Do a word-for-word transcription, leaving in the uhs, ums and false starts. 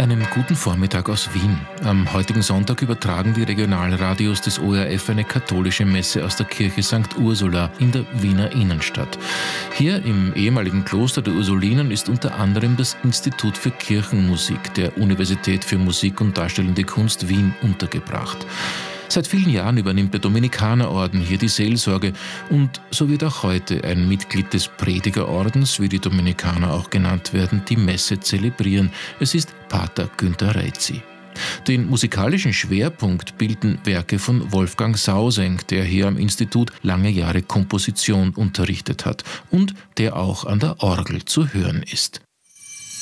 Einen guten Vormittag aus Wien. Am heutigen Sonntag übertragen die Regionalradios des O R F eine katholische Messe aus der Kirche Sankt Ursula in der Wiener Innenstadt. Hier im ehemaligen Kloster der Ursulinen ist unter anderem das Institut für Kirchenmusik der Universität für Musik und Darstellende Kunst Wien untergebracht. Seit vielen Jahren übernimmt der Dominikanerorden hier die Seelsorge und so wird auch heute ein Mitglied des Predigerordens, wie die Dominikaner auch genannt werden, die Messe zelebrieren. Es ist Pater Günther Reitzi. Den musikalischen Schwerpunkt bilden Werke von Wolfgang Sauseng, der hier am Institut lange Jahre Komposition unterrichtet hat und der auch an der Orgel zu hören ist.